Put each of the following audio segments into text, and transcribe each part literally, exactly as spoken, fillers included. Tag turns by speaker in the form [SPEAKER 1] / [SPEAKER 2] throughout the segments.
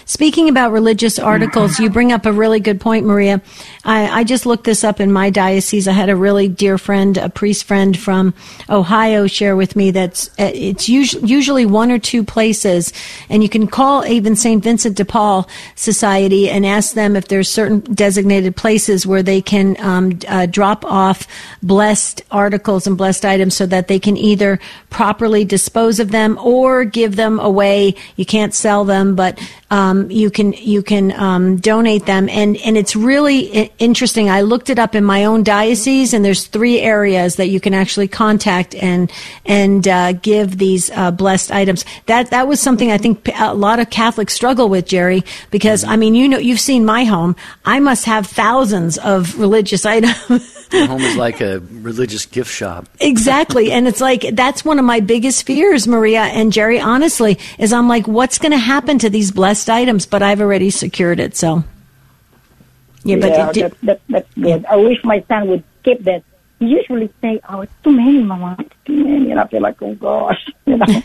[SPEAKER 1] Speaking about religious articles, you bring up a really good point, Maria. I, I just looked this up in my diocese. I had a really dear friend, a priest friend from Ohio, share with me that it's usually, usually one or two places, and you can call even Saint Vincent de Paul Society and ask them if there's certain designated places where they can um, uh, drop off blessed articles and blessed items so that they can either properly dispose of them or give them away. You can't sell them, but um, you can you can um, donate them. And, and it's really interesting. I looked it up in my own diocese, and there's three areas that you can actually contact and and uh, give these uh, blessed items. That that was something I think a lot of Catholics struggle with, Jerry, because, I mean, you know, you've seen my home. I must have thousands of religious items.
[SPEAKER 2] Your home is like a religious gift shop.
[SPEAKER 1] Exactly. And it's like, that's one of my biggest fears, Maria and Jerry, honestly, is I'm like, what's going to happen to these blessed items? But I've already secured it, so.
[SPEAKER 3] Yeah, but yeah, it, that, that, that's good. I wish my son would keep that. He usually say, oh, it's too many, Mama. It's too many. And I feel like, oh, gosh. You know,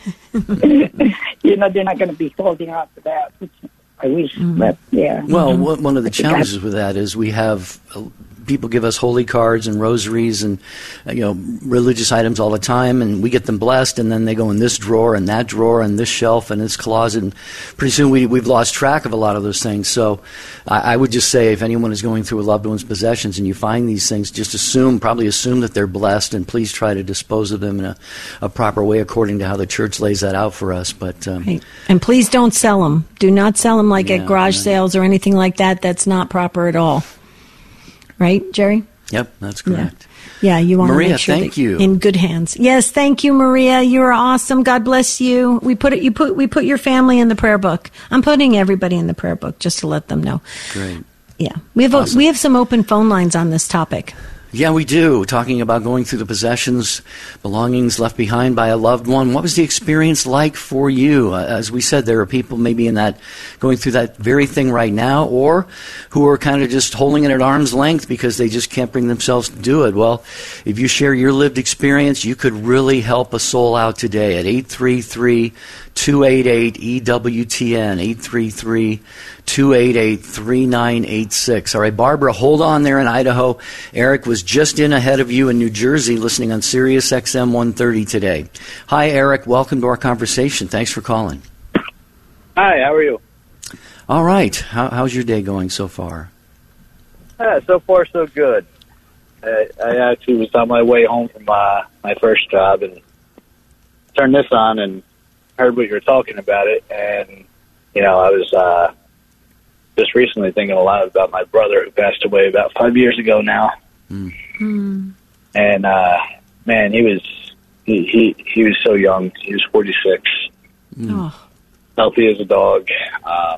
[SPEAKER 3] you know they're not going to be holding out for that. I wish, mm-hmm. but yeah.
[SPEAKER 2] Well, mm-hmm. one of the challenges with that is we have uh, people give us holy cards and rosaries and uh, you know religious items all the time, and we get them blessed, and then they go in this drawer and that drawer and this shelf and this closet, and pretty soon we, we've lost track of a lot of those things. So I, I would just say if anyone is going through a loved one's possessions and you find these things, just assume, probably assume that they're blessed, and please try to dispose of them in a, a proper way according to how the church lays that out for us. But um,
[SPEAKER 1] right. And please don't sell them. Do not sell them like
[SPEAKER 2] yeah,
[SPEAKER 1] at garage
[SPEAKER 2] yeah.
[SPEAKER 1] sales or anything like that. That's not proper at all. Right, Jerry?
[SPEAKER 2] Yep, that's correct.
[SPEAKER 1] Yeah, yeah you want
[SPEAKER 2] Maria,
[SPEAKER 1] to make sure
[SPEAKER 2] thank
[SPEAKER 1] that
[SPEAKER 2] you.
[SPEAKER 1] In good hands. Yes, thank you, Maria. You're awesome. God bless you. We put it. You put. We put your family in the prayer book. I'm putting everybody in the prayer book just to let them know.
[SPEAKER 2] Great.
[SPEAKER 1] Yeah, we have
[SPEAKER 2] awesome.
[SPEAKER 1] a, we have some open phone lines on this topic.
[SPEAKER 2] Yeah, we do. Talking about going through the possessions, belongings left behind by a loved one. What was the experience like for you? Uh, as we said, there are people maybe in that, going through that very thing right now, or who are kind of just holding it at arm's length because they just can't bring themselves to do it. Well, if you share your lived experience, you could really help a soul out today at eight three three, two eight eight, E W T N, eight three three, two eight eight, three nine eight six. All right, Barbara, hold on there in Idaho. Eric was just in ahead of you in New Jersey listening on Sirius X M one thirty today. Hi, Eric. Welcome to our conversation. Thanks for calling.
[SPEAKER 4] Hi, how are you?
[SPEAKER 2] All right. How, how's your day going so far?
[SPEAKER 4] Yeah, so far so good. I, I actually was on my way home from uh, my first job and turned this on and heard what you were talking about it. And, you know, I was uh, just recently thinking a lot about my brother who passed away about five years ago now. Mm. And, uh, man, he was he, he, he was so young. He was forty-six. Mm. Oh. Healthy as a dog. Um,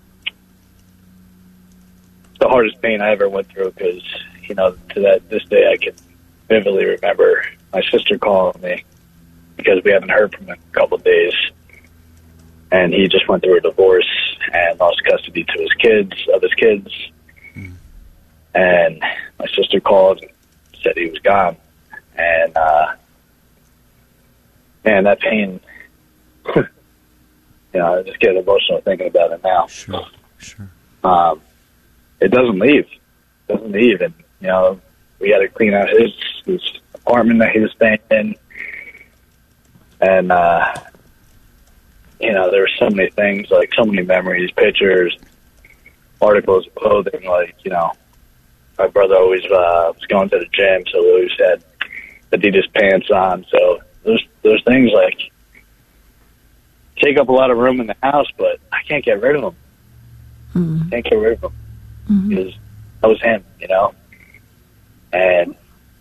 [SPEAKER 4] the hardest pain I ever went through because, you know, to that this day I can vividly remember my sister calling me because we haven't heard from him in a couple of days. And he just went through a divorce and lost custody to his kids, of his kids. Mm. And my sister called and said he was gone. And, uh, man, that pain, you know, I just get emotional thinking about it now.
[SPEAKER 2] Sure, sure.
[SPEAKER 4] Um, it doesn't leave. It doesn't leave. And, you know, we got to clean out his, his apartment that he was staying in. And, uh, you know, there were so many things, like so many memories, pictures, articles of clothing. Like, you know, my brother always uh, was going to the gym, so we always had Adidas pants on. So those those things, like, take up a lot of room in the house, but I can't get rid of them. Mm-hmm. Can't get rid of them mm-hmm. because that was him, you know. And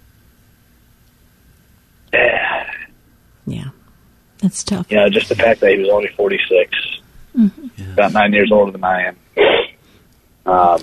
[SPEAKER 4] yeah.
[SPEAKER 1] Yeah. That's tough.
[SPEAKER 4] You know, just the fact that he was only forty-six, mm-hmm. yeah. about nine years older than I am. Um,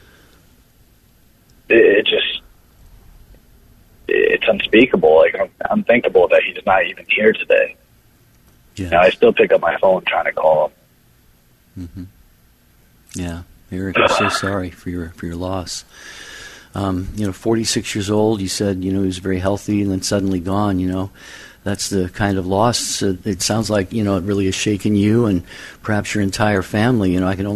[SPEAKER 4] it, it just, it's unspeakable, like un- unthinkable that he's not even here today. Yeah. You know, I still pick up my phone trying to call him.
[SPEAKER 2] Mm-hmm. Yeah, Eric, I'm so sorry for your for your loss. Um, you know, forty-six years old, you said, you know, he was very healthy and then suddenly gone, you know. That's the kind of loss. It sounds like, you know, it really has shaken you and perhaps your entire family. You know, I can only